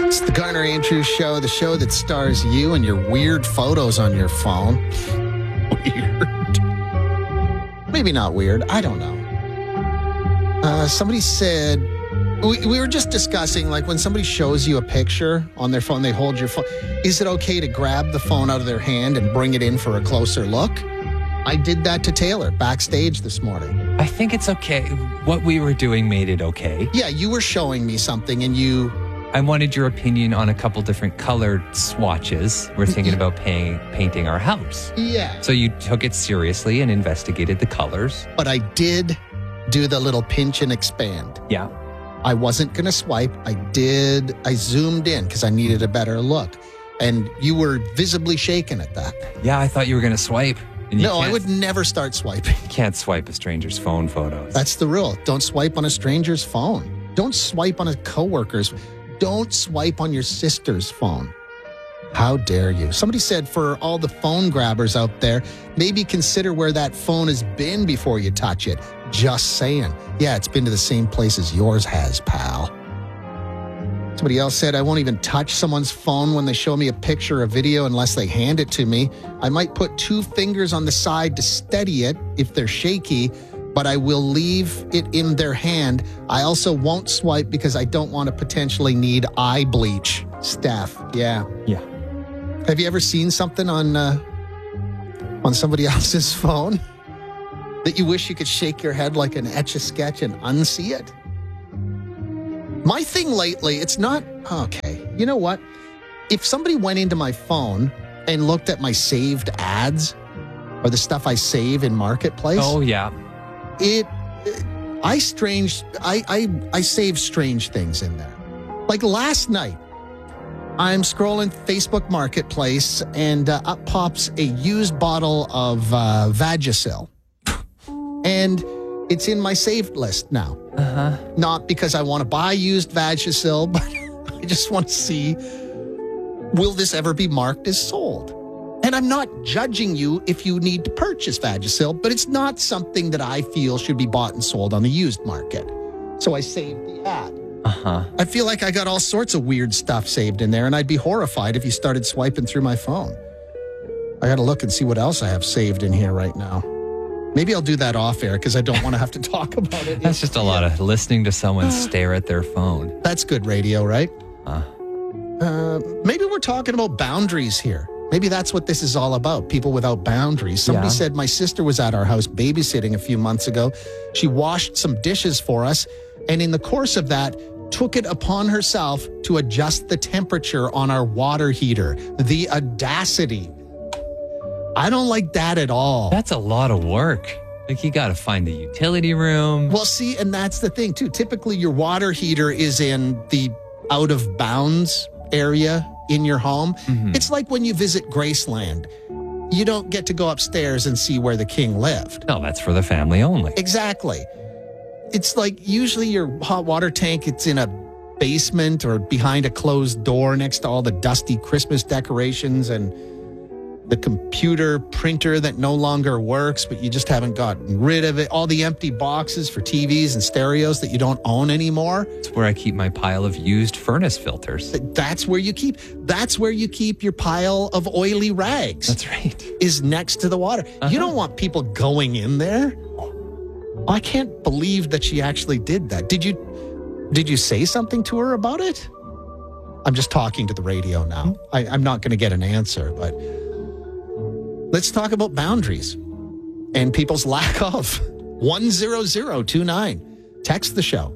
It's the Garner Andrews Show, the show that stars you and your weird photos on your phone. Weird. Maybe not weird. I don't know. Somebody said, we were just discussing, like when somebody shows you a picture on their phone, they hold your phone. Is it okay to grab the phone out of their hand and bring it in for a closer look? I did that to Taylor backstage this morning. I think it's okay. What we were doing made it okay. Yeah, you were showing me something and you... I wanted your opinion on a couple different colored swatches. We're thinking about painting our house. Yeah. So you took it seriously and investigated the colors. But I did do the little pinch and expand. Yeah. I wasn't going to swipe. I zoomed in because I needed a better look. And you were visibly shaken at that. Yeah, I thought you were going to swipe. No, I would never start swiping. You can't swipe a stranger's phone photos. That's the rule. Don't swipe on a stranger's phone. Don't swipe on a coworker's. Don't swipe on your sister's phone. How dare you? Somebody said for all the phone grabbers out there, maybe consider where that phone has been before you touch it. Just saying. Yeah, it's been to the same place as yours has, pal. Somebody else said, I won't even touch someone's phone when they show me a picture or video unless they hand it to me. I might put 2 fingers on the side to steady it if they're shaky, but I will leave it in their hand. I also won't swipe because I don't want to potentially need eye bleach. Steph, yeah. Yeah. Have you ever seen something on somebody else's phone that you wish you could shake your head like an Etch-a-Sketch and unsee it? My thing lately, it's not... Okay, you know what? If somebody went into my phone and looked at my saved ads or the stuff I save in Marketplace... Oh, yeah. I save strange things in there. Like last night, I'm scrolling Facebook Marketplace and up pops a used bottle of Vagisil. And it's in my saved list now. Uh-huh. Not because I want to buy used Vagisil, but I just want to see, will this ever be marked as sold? And I'm not judging you if you need to purchase Vagisil, but it's not something that I feel should be bought and sold on the used market. So I saved the ad. Uh-huh. I feel like I got all sorts of weird stuff saved in there, and I'd be horrified if you started swiping through my phone. I got to look and see what else I have saved in here right now. Maybe I'll do that off air because I don't want to have to talk about it. That's just a lot of listening to someone stare at their phone. That's good radio, right? Maybe we're talking about boundaries here. Maybe that's what this is all about, people without boundaries. Somebody said my sister was at our house babysitting a few months ago. She washed some dishes for us, and in the course of that, took it upon herself to adjust the temperature on our water heater. The audacity. I don't like that at all. That's a lot of work. Like, you got to find the utility room. Well, see, and that's the thing, too. Typically, your water heater is in the out of bounds area in your home. Mm-hmm. It's like when you visit Graceland. You don't get to go upstairs and see where the king lived. No, that's for the family only. Exactly. It's like usually your hot water tank, it's in a basement or behind a closed door next to all the dusty Christmas decorations and the computer printer that no longer works, but you just haven't gotten rid of it. All the empty boxes for TVs and stereos that you don't own anymore. It's where I keep my pile of used furnace filters. That's where you keep your pile of oily rags. That's right. Is next to the water. Uh-huh. You don't want people going in there. I can't believe that she actually did that. Did you say something to her about it? I'm just talking to the radio now. I'm not going to get an answer, but let's talk about boundaries and people's lack of. 10029. Text the show.